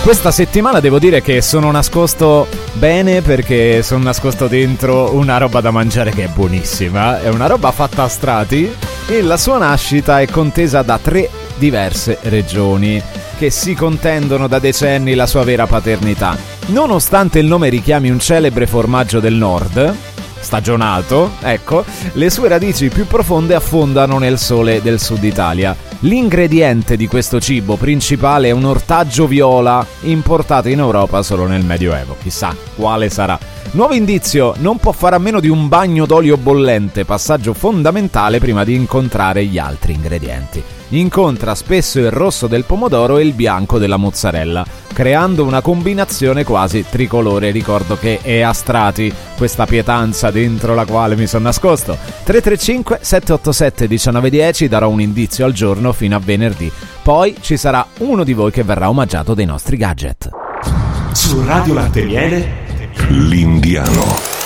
Questa settimana devo dire che sono nascosto bene, perché sono nascosto dentro una roba da mangiare che è buonissima. È una roba fatta a strati e la sua nascita è contesa da 3 diverse regioni che si contendono da decenni la sua vera paternità. Nonostante il nome richiami un celebre formaggio del nord, stagionato, ecco, le sue radici più profonde affondano nel sole del sud Italia. L'ingrediente di questo cibo principale è un ortaggio viola importato in Europa solo nel Medioevo. Chissà quale sarà. Nuovo indizio: non può fare a meno di un bagno d'olio bollente, passaggio fondamentale prima di incontrare gli altri ingredienti. Incontra spesso il rosso del pomodoro e il bianco della mozzarella, creando una combinazione quasi tricolore. Ricordo che è a strati questa pietanza dentro la quale mi sono nascosto. 335 787 1910, darò un indizio al giorno fino a venerdì. Poi ci sarà uno di voi che verrà omaggiato dei nostri gadget. Su Radio Latte Miele, l'Indiano.